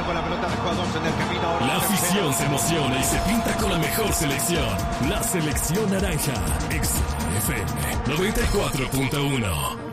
con la pelota de jugadores en el camino. Ahora La afición se emociona y se pinta con la mejor selección. La selección naranja. XFM 94.1.